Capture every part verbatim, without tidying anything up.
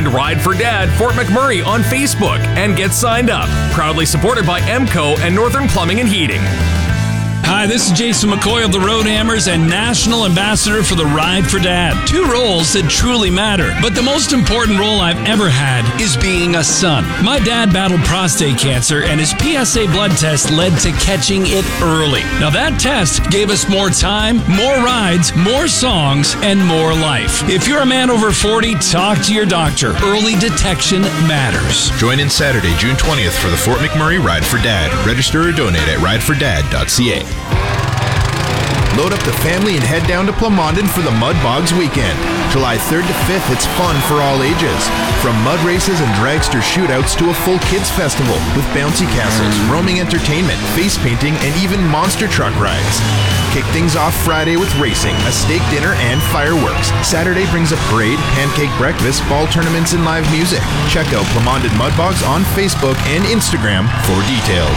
Find Ride for Dad Fort McMurray on Facebook and get signed up. Proudly supported by M C O and Northern Plumbing and Heating. Hi, this is Jason McCoy of the Road Hammers and National Ambassador for the Ride for Dad. Two roles that truly matter, but the most important role I've ever had is being a son. My dad battled prostate cancer, and his P S A blood test led to catching it early. Now that test gave us more time, more rides, more songs, and more life. If you're a man over forty, talk to your doctor. Early detection matters. Join in Saturday, June twentieth for the Fort McMurray Ride for Dad. Register or donate at ride for dad dot c a. Load up the family and head down to Plamondon for the Mud Bogs weekend. July third to fifth, it's fun for all ages. From mud races and dragster shootouts to a full kids festival with bouncy castles, roaming entertainment, face painting, and even monster truck rides. Kick things off Friday with racing, a steak dinner, and fireworks. Saturday brings a parade, pancake breakfast, ball tournaments, and live music. Check out Plamondon Mud Bogs on Facebook and Instagram for details.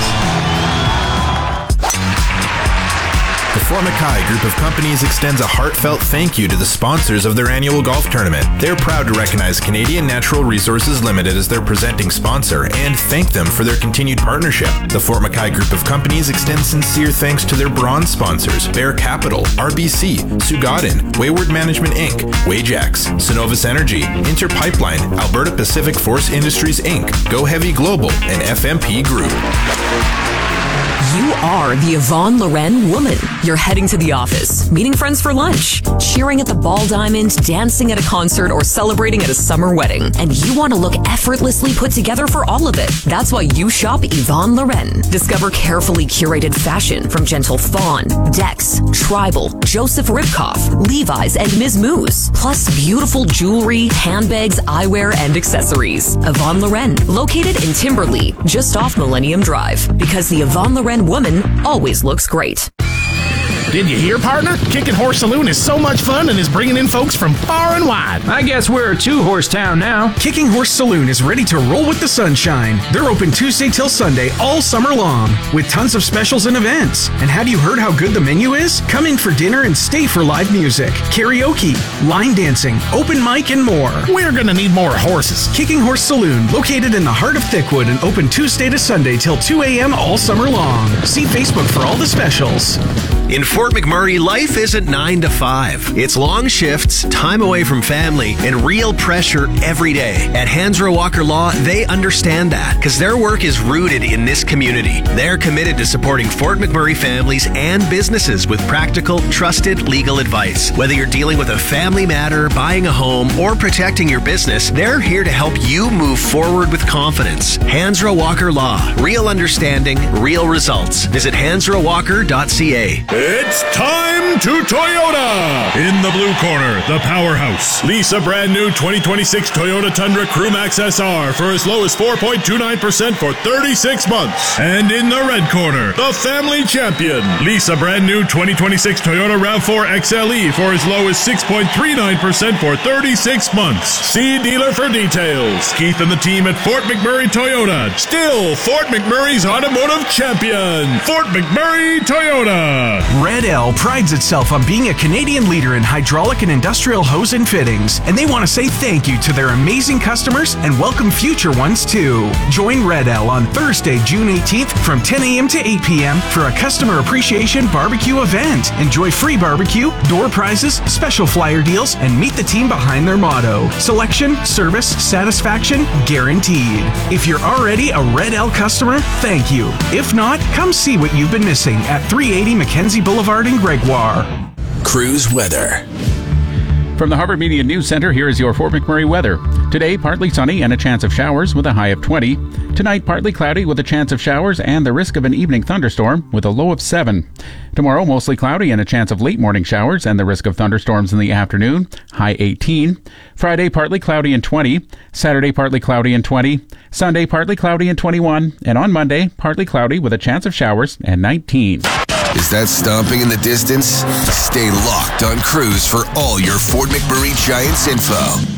The Fort McKay Group of Companies extends a heartfelt thank you to the sponsors of their annual golf tournament. They're proud to recognize Canadian Natural Resources Limited as their presenting sponsor and thank them for their continued partnership. The Fort McKay Group of Companies extends sincere thanks to their bronze sponsors, Bear Capital, R B C, Sugaden, Wayward Management Incorporated, Wajax, Synovus Energy, Inter Pipeline, Alberta Pacific Force Industries Incorporated, Go Heavy Global, and F M P Group. You are the Yvonne Loren woman. You're heading to the office, meeting friends for lunch, cheering at the Ball Diamond, dancing at a concert, or celebrating at a summer wedding. And you want to look effortlessly put together for all of it. That's why you shop Yvonne Loren. Discover carefully curated fashion from Gentle Fawn, Dex, Tribal, Joseph Ribkoff, Levi's, and Miz Moose. Plus beautiful jewelry, handbags, eyewear, and accessories. Yvonne Loren, located in Timberlea, just off Millennium Drive. Because the Yvonne Loren woman always looks great. Did you hear, partner? Kicking Horse Saloon is so much fun and is bringing in folks from far and wide. I guess we're a two-horse town now. Kicking Horse Saloon is ready to roll with the sunshine. They're open Tuesday till Sunday all summer long with tons of specials and events. And have you heard how good the menu is? Come in for dinner and stay for live music, karaoke, line dancing, open mic, and more. We're going to need more horses. Kicking Horse Saloon, located in the heart of Thickwood and open Tuesday to Sunday till two a.m. all summer long. See Facebook for all the specials. In Fort McMurray, life isn't nine to five. It's long shifts, time away from family, and real pressure every day. At Hansrow Walker Law, they understand that because their work is rooted in this community. They're committed to supporting Fort McMurray families and businesses with practical, trusted legal advice. Whether you're dealing with a family matter, buying a home, or protecting your business, they're here to help you move forward with confidence. Hansrow Walker Law. Real understanding, real results. Visit hansrow walker dot c a. It's time to Toyota! In the blue corner, the powerhouse. Lease a brand new twenty twenty-six Toyota Tundra Crewmax S R for as low as four point two nine percent for thirty-six months. And in the red corner, the family champion. Lease a brand new twenty twenty-six Toyota RAV four X L E for as low as six point three nine percent for thirty-six months. See dealer for details. Keith and the team at Fort McMurray Toyota. Still Fort McMurray's automotive champion. Fort McMurray Toyota. Red L prides itself on being a Canadian leader in hydraulic and industrial hose and fittings, and they want to say thank you to their amazing customers and welcome future ones too. Join Red L on Thursday, June eighteenth from ten a.m. to eight p.m. for a customer appreciation barbecue event. Enjoy free barbecue, door prizes, special flyer deals, and meet the team behind their motto: selection, service, satisfaction, guaranteed. If you're already a Red L customer, thank you. If not, come see what you've been missing at three eighty Mackenzie Boulevard in Gregoire. Cruise weather. From the Harvard Media News Center, here is your Fort McMurray weather. Today, partly sunny and a chance of showers with a high of twenty. Tonight, partly cloudy with a chance of showers and the risk of an evening thunderstorm with a low of seven. Tomorrow, mostly cloudy and a chance of late morning showers and the risk of thunderstorms in the afternoon, high eighteen. Friday, partly cloudy and twenty. Saturday, partly cloudy and twenty. Sunday, partly cloudy and twenty-one. And on Monday, partly cloudy with a chance of showers and nineteen. Is that stomping in the distance? Stay locked on Cruise for all your Fort McMurray Giants info.